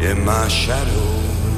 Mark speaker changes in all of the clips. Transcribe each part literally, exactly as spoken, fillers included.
Speaker 1: in my shadows.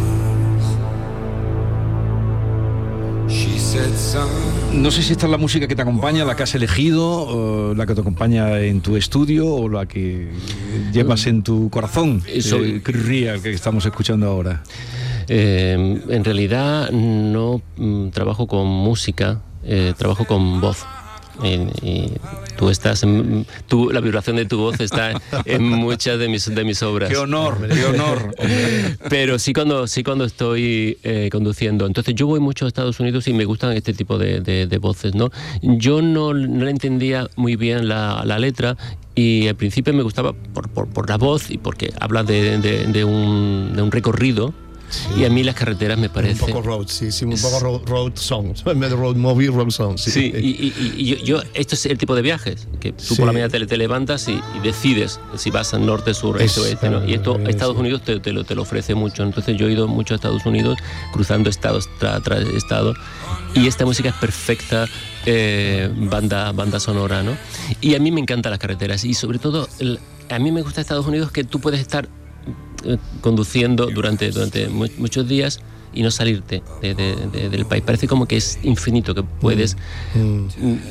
Speaker 1: She said, son.
Speaker 2: No sé si esta es la música que te acompaña, la que has elegido, o la que te acompaña en tu estudio, o la que llevas en tu corazón.
Speaker 3: Eso,
Speaker 2: eh, Chris Rea, que estamos escuchando ahora.
Speaker 3: Eh, en realidad no mm, trabajo con música, eh, trabajo con voz. Y, y tú estás en, tú, la vibración de tu voz está en muchas de mis, de mis obras.
Speaker 2: ¡Qué honor, qué honor!
Speaker 3: Pero sí cuando, sí cuando estoy eh, conduciendo. Entonces yo voy mucho a Estados Unidos y me gustan este tipo de, de, de voces, ¿no? Yo no, no le entendía muy bien la, la letra, y al principio me gustaba por, por, por la voz y porque habla de, de, de, un, de un recorrido. Sí. Y a mí las carreteras me parecen...
Speaker 4: Un poco road, sí, sí, un poco road, road songs, en vez de road movie, road songs. Sí,
Speaker 3: sí, y, y, y yo, yo, esto es el tipo de viajes, que tú sí. por la mañana te, te levantas y, y decides si vas al norte, sur, este, oeste, ¿no? Y esto Estados Unidos te, te, lo, te lo ofrece mucho. Entonces yo he ido mucho a Estados Unidos, cruzando estados tras tra, estado, y esta música es perfecta eh, banda, banda sonora, ¿no? Y a mí me encantan las carreteras, y sobre todo, el, a mí me gusta Estados Unidos que tú puedes estar conduciendo durante, durante muchos días y no salirte de, de, de, del país. Parece como que es infinito, que puedes... Mm.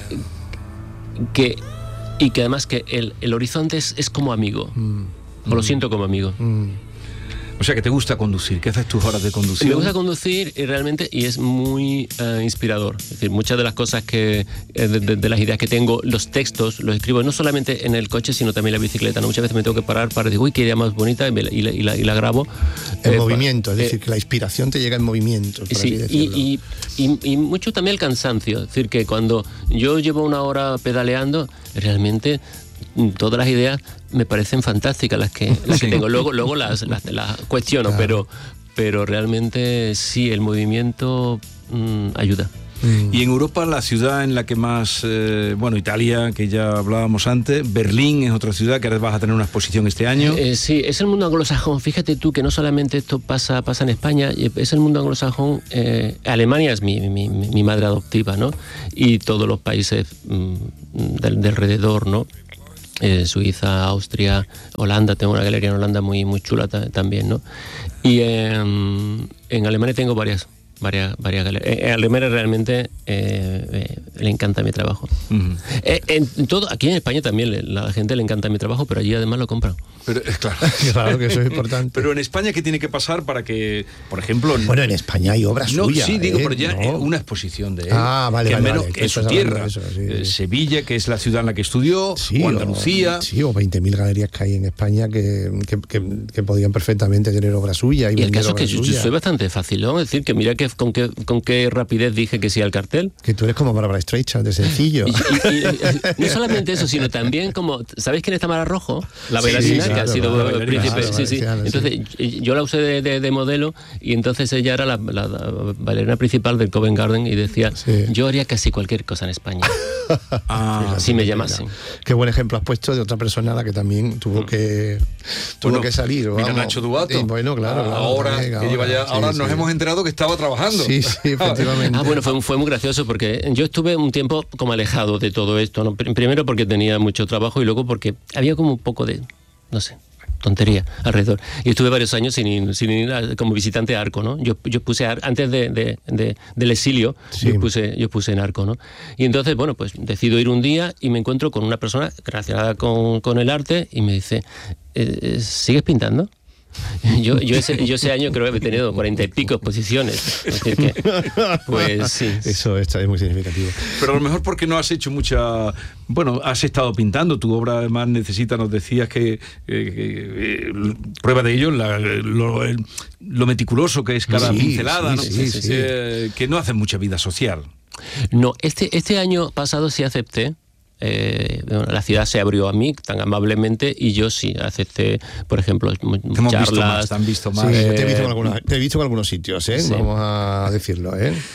Speaker 3: que y que además que el, el horizonte es, es como amigo. Mm. O lo siento como amigo.
Speaker 2: Mm. O sea, que te gusta conducir. ¿Qué haces tus horas de conducción?
Speaker 3: Me gusta conducir y realmente, y es muy uh, inspirador. Es decir, muchas de las cosas que, de, de, de las ideas que tengo, los textos, los escribo no solamente en el coche, sino también en la bicicleta, ¿no? Muchas veces me tengo que parar para decir, uy, qué idea más bonita, y, me, y, la, y, la, y la grabo.
Speaker 4: En eh, movimiento, para, es decir, eh, que la inspiración te llega en movimiento.
Speaker 3: Sí, y, y, y, y mucho también el cansancio. Es decir, que cuando yo llevo una hora pedaleando, realmente... todas las ideas me parecen fantásticas las que, las sí. que tengo. Luego, luego las, las, las cuestiono, claro. pero, pero realmente sí, el movimiento mmm, ayuda.
Speaker 2: Y en Europa, la ciudad en la que más, eh, bueno, Italia, que ya hablábamos antes, Berlín es otra ciudad que ahora vas a tener una exposición este año.
Speaker 3: Eh, sí, es el mundo anglosajón. Fíjate tú que no solamente esto pasa, pasa en España, es el mundo anglosajón. Eh, Alemania es mi, mi, mi madre adoptiva, ¿no? Y todos los países mmm, del, de alrededor, ¿no? Eh, Suiza, Austria, Holanda, tengo una galería en Holanda muy, muy chula ta- también, ¿no? Y eh, en Alemania tengo varias, varias, varias galerías. En Alemania realmente eh, eh, le encanta mi trabajo. Uh-huh. Eh, en todo, aquí en España también le, la gente le encanta mi trabajo, pero allí además lo compran.
Speaker 2: Pero es claro,
Speaker 4: claro que eso es importante.
Speaker 2: Pero en España, ¿qué tiene que pasar para que, por ejemplo...
Speaker 4: Bueno, en España hay obras
Speaker 2: no,
Speaker 4: suyas.
Speaker 2: Sí, digo,
Speaker 4: ¿eh?
Speaker 2: pero ya
Speaker 4: no.
Speaker 2: una exposición de él.
Speaker 4: Ah, vale,
Speaker 2: que
Speaker 4: vale,
Speaker 2: al menos
Speaker 4: vale,
Speaker 2: en su tierra.
Speaker 4: Eso, sí,
Speaker 2: eh,
Speaker 4: sí.
Speaker 2: Sevilla, que es la ciudad en la que estudió,
Speaker 4: sí,
Speaker 2: o Andalucía...
Speaker 4: O, sí, o veinte mil galerías que hay en España que, que, que, que podían perfectamente tener obras suyas. Y,
Speaker 3: y el caso es que yo,
Speaker 4: yo
Speaker 3: soy bastante fácil, ¿no? Es decir, que mira que, con, qué, con qué rapidez dije que sí al cartel.
Speaker 4: Que tú eres como Bárbara Streisand, de sencillo.
Speaker 3: Y, y, y, y, no solamente eso, sino también como... ¿Sabéis quién es Tamara Rojo? La bailarina, sí, claro, que ha sido claro, príncipe. Claro, sí, sí. Entonces sí. yo la usé de, de, de modelo, y entonces ella era la, la, la bailarina principal del Covent Garden, y decía, sí. yo haría casi cualquier cosa en España. ah, si me llamasen.
Speaker 4: Qué buen ejemplo has puesto de otra persona a la que también tuvo que tuvo
Speaker 2: bueno,
Speaker 4: que salir.
Speaker 2: Mira,
Speaker 4: vamos.
Speaker 2: Nacho Duato.
Speaker 4: Sí, bueno, claro, claro.
Speaker 2: Ahora,
Speaker 4: venga,
Speaker 2: que lleva ya,
Speaker 4: sí,
Speaker 2: ahora
Speaker 4: sí.
Speaker 2: nos hemos enterado que estaba trabajando.
Speaker 4: Sí, sí, efectivamente.
Speaker 3: Ah, bueno, fue, fue muy gracioso porque yo estuve un tiempo como alejado de todo esto, ¿no? Primero porque tenía mucho trabajo, y luego porque había como un poco de, no sé, tontería alrededor. Y estuve varios años sin ir, sin ir a, como visitante a Arco, ¿no? Yo, yo puse, a, antes de, de, de, del exilio, sí. yo, puse, yo puse en Arco, ¿no? Y entonces, bueno, pues decido ir un día y me encuentro con una persona relacionada con, con el arte, y me dice, ¿sigues pintando? Yo, yo, ese, yo ese año creo que he tenido cuarenta y pico exposiciones. Es decir que, pues sí.
Speaker 4: Eso está, es muy significativo.
Speaker 2: Pero a lo mejor porque no has hecho mucha... Bueno, has estado pintando. Tu obra además necesita, nos decías que... Eh, que eh, prueba de ello, la, lo, el, lo meticuloso que es cada sí, pincelada, sí, ¿no?
Speaker 4: Sí, sí, sí,
Speaker 2: eh,
Speaker 4: sí.
Speaker 2: Que no hace mucha vida social.
Speaker 3: No, este, este año pasado sí acepté. Eh, la ciudad se abrió a mí tan amablemente, y yo sí acepté, por ejemplo,
Speaker 2: hemos
Speaker 3: charlas.
Speaker 2: Visto más, te han visto más.
Speaker 4: Sí,
Speaker 2: eh,
Speaker 4: te, he visto en algunos, te he visto en algunos sitios, ¿eh? Sí. Vamos a decirlo, ¿eh?
Speaker 3: Sí,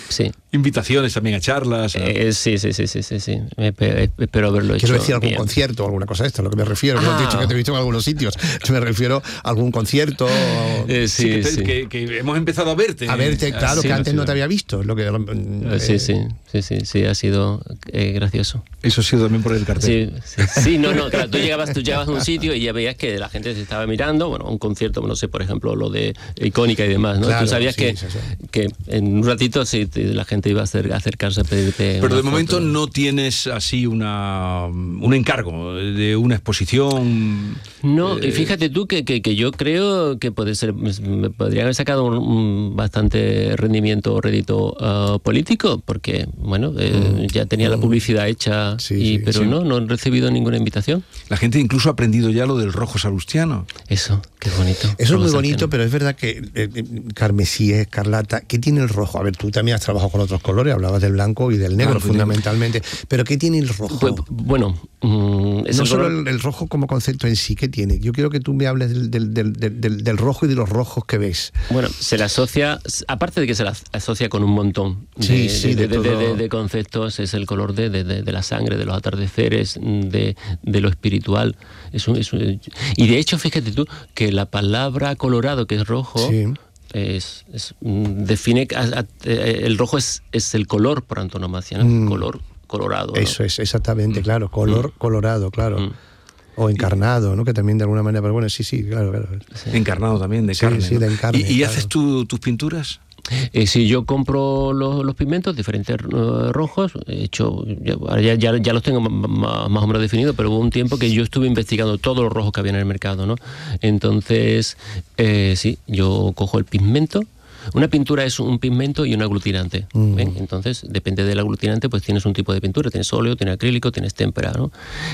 Speaker 2: invitaciones también a charlas. A...
Speaker 3: Eh, sí, sí, sí, sí, sí, sí. Espero, espero haberlo hecho.
Speaker 4: Quiero decir algún
Speaker 3: bien.
Speaker 4: concierto o alguna cosa de esto, a lo que me refiero. Ah. He dicho que te he visto en algunos sitios. Me refiero a algún concierto.
Speaker 3: Eh, sí,
Speaker 2: sí, que, te,
Speaker 3: sí.
Speaker 2: Que, que hemos empezado a verte.
Speaker 4: A verte, claro,
Speaker 3: sí,
Speaker 4: que antes
Speaker 2: sí,
Speaker 4: no te había visto. Lo que,
Speaker 3: eh, sí, sí, sí, sí, sí, ha sido eh, gracioso.
Speaker 2: Eso ha sido también por el cartel.
Speaker 3: Sí, sí, sí, no, no, claro, tú llegabas, tú llegabas a un sitio y ya veías que la gente se estaba mirando, bueno, un concierto, no sé, por ejemplo, lo de Icónica y demás, ¿no?
Speaker 4: Claro,
Speaker 3: tú sabías
Speaker 4: sí,
Speaker 3: que,
Speaker 4: sí, sí.
Speaker 3: que en un ratito sí, la gente iba a, hacer, a acercarse a pedirte.
Speaker 2: Pero de
Speaker 3: foto.
Speaker 2: momento no tienes así una un encargo de una exposición.
Speaker 3: No,
Speaker 2: eh,
Speaker 3: y fíjate tú que, que, que yo creo que puede ser, me podría haber sacado un, un bastante rendimiento o rédito uh, político, porque, bueno, eh, mm. ya tenía la publicidad hecha,
Speaker 4: sí,
Speaker 3: y,
Speaker 4: sí,
Speaker 3: pero
Speaker 2: sí.
Speaker 3: no, no he recibido ninguna invitación.
Speaker 2: La gente incluso ha aprendido ya lo del rojo salustiano.
Speaker 3: Eso, qué bonito.
Speaker 4: Eso es muy bonito,
Speaker 3: cercano.
Speaker 4: pero es verdad que eh, carmesí, escarlata, ¿qué tiene el rojo? A ver, tú también has trabajado con otros colores, hablabas del blanco y del negro,
Speaker 2: claro,
Speaker 4: fundamentalmente, pero ¿qué tiene el rojo?
Speaker 3: Pues, bueno, mm, es
Speaker 4: no
Speaker 3: el
Speaker 4: solo
Speaker 3: color...
Speaker 4: el, el rojo como concepto en sí, ¿qué tiene? Yo quiero que tú me hables del, del, del, del, del rojo y de los rojos que ves.
Speaker 3: Bueno, se le asocia, aparte de que se la asocia con un montón de,
Speaker 4: Sí, sí,
Speaker 3: de,
Speaker 4: de
Speaker 3: de, de,
Speaker 4: todo.
Speaker 3: de, de conceptos, es el color de, de, de la sangre, de los atardeceres, de, de lo espiritual. Es un, es un, y de hecho, fíjate tú, que la palabra colorado, que es rojo,
Speaker 4: Sí.
Speaker 3: es, es, define, a, a, el rojo es, es el color por antonomasia, ¿no?
Speaker 4: Mm.
Speaker 3: Color colorado, ¿no?
Speaker 4: Eso es, exactamente, claro, color
Speaker 3: Mm.
Speaker 4: colorado, claro.
Speaker 3: Mm.
Speaker 4: O encarnado, ¿no? Que también de alguna manera, pero bueno, sí, sí, claro, claro.
Speaker 3: Sí.
Speaker 2: Encarnado también, de
Speaker 4: Sí,
Speaker 2: carne.
Speaker 4: sí,
Speaker 2: ¿no?
Speaker 4: de encarne,
Speaker 2: ¿Y, y
Speaker 4: claro.
Speaker 2: haces tú tus pinturas?
Speaker 3: Eh, si yo compro los, los pigmentos, diferentes uh, rojos, he hecho, ya, ya, ya, ya los tengo más, más o menos definidos, pero hubo un tiempo que yo estuve investigando todos los rojos que había en el mercado, ¿no? Entonces, eh, sí, yo cojo el pigmento. Una pintura es un pigmento y un aglutinante.
Speaker 4: Mm.
Speaker 3: ¿ven? Entonces, depende del aglutinante, pues tienes un tipo de pintura. Tienes óleo, tienes acrílico, tienes témpera, ¿no?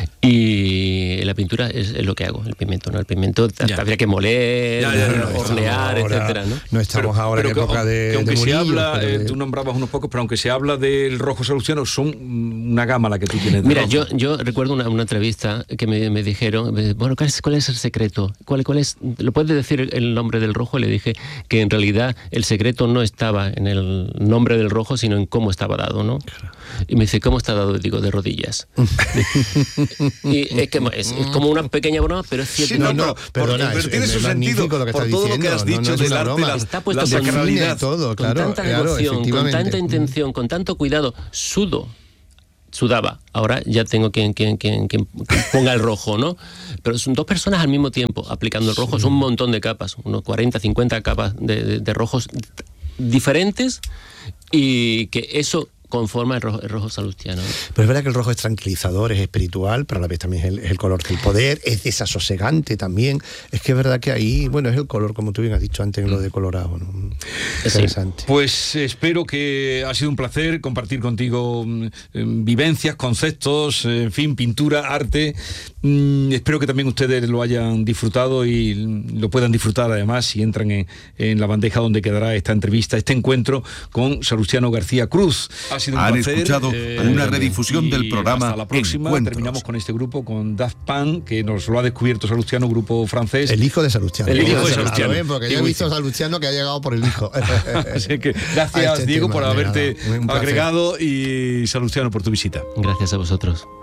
Speaker 3: Y la pintura es, es lo que hago, el pigmento, ¿no? El pigmento
Speaker 2: Ya.
Speaker 3: habría que moler,
Speaker 2: Ya, ya, ya, ya.
Speaker 3: hornear,
Speaker 4: Ahora-
Speaker 3: etcétera, ¿no?
Speaker 4: No estamos ahora en
Speaker 2: que,
Speaker 4: época de,
Speaker 2: que aunque
Speaker 4: de
Speaker 2: se
Speaker 4: Murillo,
Speaker 2: habla,
Speaker 4: pero
Speaker 2: eh,
Speaker 4: de-
Speaker 2: tú nombrabas unos pocos, pero aunque se habla del rojo salustiano, son una gama la que tú tienes de
Speaker 3: Mira,
Speaker 2: rojo.
Speaker 3: yo, yo recuerdo una, una entrevista que me, me dijeron, me- bueno, ¿cuál es, ¿cuál es el secreto? ¿Cuál, cuál es, ¿lo puedes decir el nombre del rojo? Y le dije que en realidad el secreto no estaba en el nombre del rojo, sino en cómo estaba dado, ¿no? Y me dice, ¿cómo está dado? Y digo, de rodillas. Y es que es, es como una pequeña broma, pero es cierto.
Speaker 2: Sí,
Speaker 4: No,
Speaker 2: no,
Speaker 4: no,
Speaker 2: pero,
Speaker 4: perdona,
Speaker 2: pero
Speaker 4: es-
Speaker 2: tiene
Speaker 4: es
Speaker 2: su
Speaker 4: magnífico
Speaker 2: sentido
Speaker 4: lo que
Speaker 2: por
Speaker 4: estás
Speaker 2: todo lo que
Speaker 4: diciendo,
Speaker 2: has
Speaker 4: no, no
Speaker 2: dicho
Speaker 4: es
Speaker 2: del
Speaker 4: una
Speaker 2: arte,
Speaker 4: broma.
Speaker 2: la,
Speaker 3: Está puesto
Speaker 2: la
Speaker 3: con
Speaker 2: sacralidad.
Speaker 4: Define todo,
Speaker 3: con
Speaker 4: claro,
Speaker 3: tanta
Speaker 4: claro,
Speaker 3: devoción, con
Speaker 4: efectivamente.
Speaker 3: tanta intención, con tanto cuidado, sudo. Sudaba, ahora ya tengo quien, quien, quien, quien ponga el rojo, ¿no? Pero son dos personas al mismo tiempo aplicando el rojo, es un montón de capas, unos cuarenta, cincuenta capas de, de, de rojos diferentes, y que eso conforma el rojo, el rojo salustiano, ¿no?
Speaker 4: Pero es verdad que el rojo es tranquilizador, es espiritual, pero a la vez también es el, es el color del poder, es desasosegante también. Es que es verdad que ahí, bueno, es el color, como tú bien has dicho antes en lo de colorado, ¿no? Interesante.
Speaker 2: Pues espero que ha sido un placer compartir contigo mm, vivencias, conceptos, en fin, pintura, arte. Mm, espero que también ustedes lo hayan disfrutado y lo puedan disfrutar además si entran en, en la bandeja donde quedará esta entrevista, este encuentro con Salustiano García Cruz. Ha sido un
Speaker 5: Han
Speaker 2: placer.
Speaker 5: escuchado una redifusión
Speaker 2: y
Speaker 5: del programa
Speaker 2: hasta la próxima.
Speaker 5: Encuentros.
Speaker 2: Terminamos con este grupo, con Daft Punk, que nos lo ha descubierto Salustiano, grupo francés.
Speaker 4: El hijo de Salustiano.
Speaker 2: El hijo de
Speaker 4: Claro,
Speaker 2: Salustiano.
Speaker 4: ¿ven? Porque yo he visto a Salustiano que ha llegado por el hijo.
Speaker 2: Así que
Speaker 4: A
Speaker 2: gracias,
Speaker 4: este
Speaker 2: Diego,
Speaker 4: tema,
Speaker 2: por
Speaker 4: de
Speaker 2: haberte
Speaker 4: nada, un placer.
Speaker 2: agregado, y Salustiano por tu visita.
Speaker 3: Gracias a vosotros.